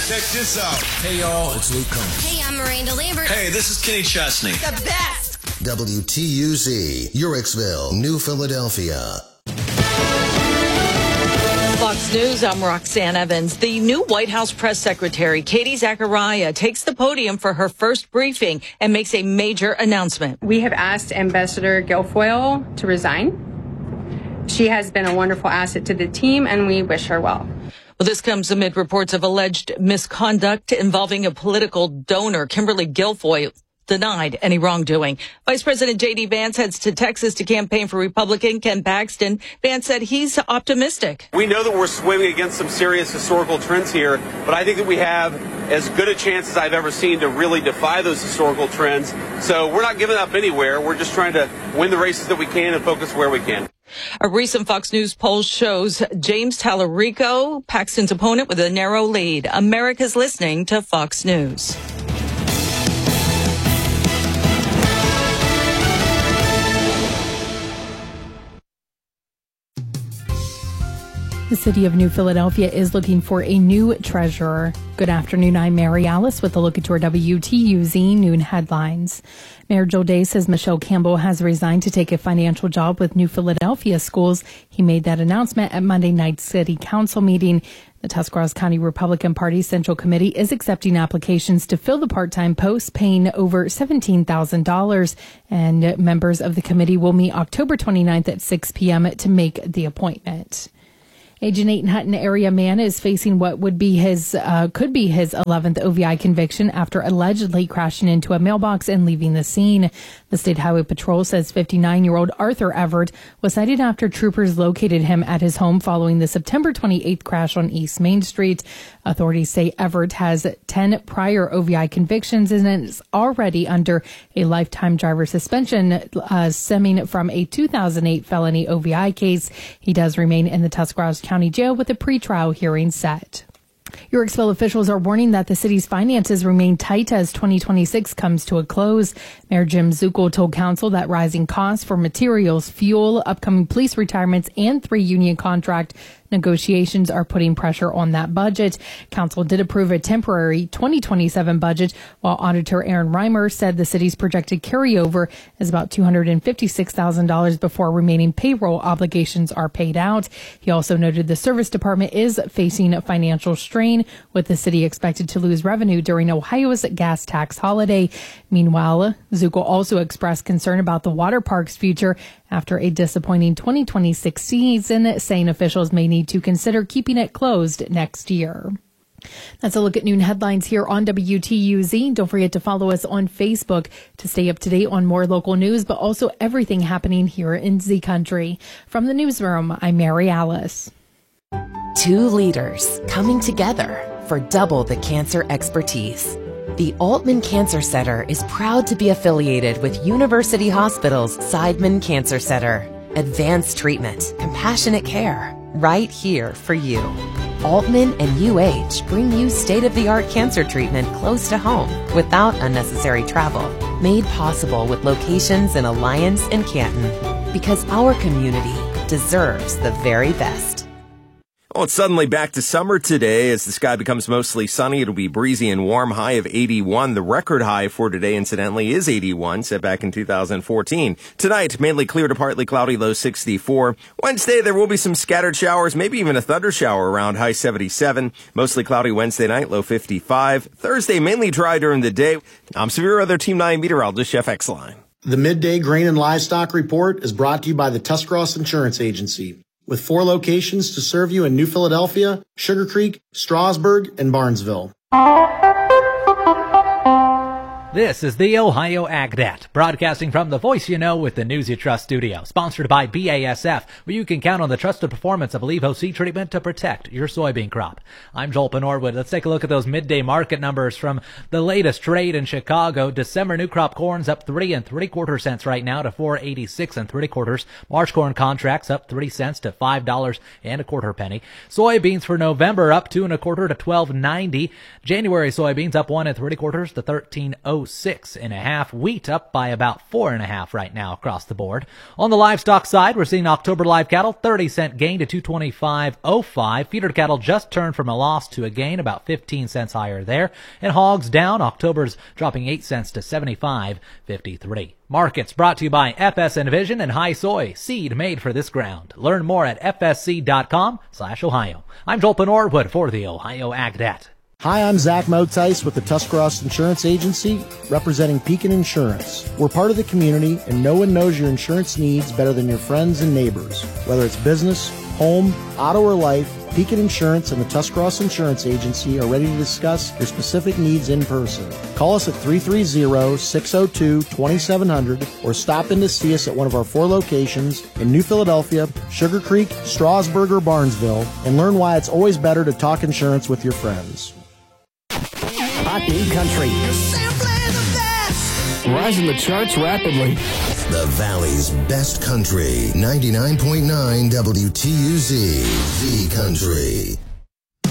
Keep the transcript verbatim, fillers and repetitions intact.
Check this out. Hey, y'all, it's Luke Combs. Hey, I'm Miranda Lambert. Hey, this is Kenny Chesney. The best. W T U Z, Uricksville, New Philadelphia. Fox News, I'm Roxanne Evans. The new White House press secretary, Katie Zachariah, takes the podium for her first briefing and makes a major announcement. We have asked Ambassador Guilfoyle to resign. She has been a wonderful asset to the team, and we wish her well. Well, this comes amid reports of alleged misconduct involving a political donor. Kimberly Guilfoyle denied any wrongdoing. Vice President J D. Vance heads to Texas to campaign for Republican Ken Paxton. Vance said he's optimistic. We know that we're swimming against some serious historical trends here, but I think that we have as good a chance as I've ever seen to really defy those historical trends. So we're not giving up anywhere. We're just trying to win the races that we can and focus where we can. A recent Fox News poll shows James Tallarico, Paxton's opponent, with a narrow lead. America's listening to Fox News. The city of New Philadelphia is looking for a new treasurer. Good afternoon. I'm Mary Alice with a look at your W T U Z noon headlines. Mayor Joel Day says Michelle Campbell has resigned to take a financial job with New Philadelphia Schools. He made that announcement at Monday night's city council meeting. The Tuscarawas County Republican Party Central Committee is accepting applications to fill the part-time post, paying over seventeen thousand dollars. And members of the committee will meet October twenty-ninth at six p.m. to make the appointment. Agent Nathan Hutton area man is facing what would be his, uh, could be his eleventh O V I conviction after allegedly crashing into a mailbox and leaving the scene. The State Highway Patrol says fifty-nine-year-old Arthur Everett was cited after troopers located him at his home following the September twenty-eighth crash on East Main Street. Authorities say Everett has ten prior O V I convictions and is already under a lifetime driver suspension uh, stemming from a two thousand eight felony O V I case. He does remain in the Tuscarawas County Jail with a pretrial hearing set. Uricksville officials are warning that the city's finances remain tight as twenty twenty-six comes to a close. Mayor Jim Zuckel told council that rising costs for materials, fuel, upcoming police retirements, and three union contract negotiations are putting pressure on that budget. Council did approve a temporary twenty twenty-seven budget, while Auditor Aaron Reimer said the city's projected carryover is about two hundred fifty-six thousand dollars before remaining payroll obligations are paid out. He also noted the service department is facing financial strain, with the city expected to lose revenue during Ohio's gas tax holiday. Meanwhile, Zuckel also expressed concern about the water park's future after a disappointing twenty twenty-six season, saying officials may need to consider keeping it closed next year. That's a look at noon headlines here on W T U Z. Don't forget to follow us on Facebook to stay up to date on more local news, but also everything happening here in Z Country. From the newsroom, I'm Mary Alice. Two leaders coming together for double the cancer expertise. The Altman Cancer Center is proud to be affiliated with University Hospital's Seidman Cancer Center. Advanced treatment, compassionate care, right here for you. Altman and U H bring you state-of-the-art cancer treatment close to home without unnecessary travel. Made possible with locations in Alliance and Canton. Because our community deserves the very best. Well, it's suddenly back to summer today. As the sky becomes mostly sunny, it'll be breezy and warm, high of eighty-one. The record high for today, incidentally, is eighty-one, set back in two thousand fourteen. Tonight, mainly clear to partly cloudy, low sixty-four. Wednesday, there will be some scattered showers, maybe even a thunder shower around, high seventy-seven. Mostly cloudy Wednesday night, low fifty-five. Thursday, mainly dry during the day. I'm Severe Weather Team nine meteorologist Jeff Exline. The Midday Grain and Livestock Report is brought to you by the Tuscarawas Insurance Agency, with four locations to serve you in New Philadelphia, Sugar Creek, Strasburg, and Barnesville. This is the Ohio AgNet, broadcasting from the Voice You Know with the News You Trust studio, sponsored by B A S F, where you can count on the trusted performance of Levo seed treatment to protect your soybean crop. I'm Joel Penorwood. Let's take a look at those midday market numbers from the latest trade in Chicago. December new crop corn's up three and three quarter cents right now to four eighty-six and three quarters. March corn contracts up three cents to five dollars and a quarter penny. Soybeans for November up two and a quarter to twelve ninety. January soybeans up one and three quarters to thirteen oh low six and a half. Wheat up by about four and a half right now across the board. On the livestock side, we're seeing October live cattle thirty cent gain to two twenty-five oh five. Feeder cattle just turned from a loss to a gain, about fifteen cents higher there. And hogs down. October's dropping eight cents to seventy-five fifty-three. Markets brought to you by F S Envision and High Soy, seed made for this ground. Learn more at f s c dot com slash Ohio. I'm Joel Norwood for the Ohio AgNet. Hi, I'm Zach Motice with the Tuscarawas Insurance Agency, representing Pekin Insurance. We're part of the community, and no one knows your insurance needs better than your friends and neighbors. Whether it's business, home, auto, or life, Pekin Insurance and the Tuscarawas Insurance Agency are ready to discuss your specific needs in person. Call us at three three zero, six zero two, two seven zero zero or stop in to see us at one of our four locations in New Philadelphia, Sugar Creek, Strasburg, or Barnesville, and learn why it's always better to talk insurance with your friends. Hot New Country. Rising the charts rapidly. The Valley's best country. ninety-nine point nine W T U Z. Z Country.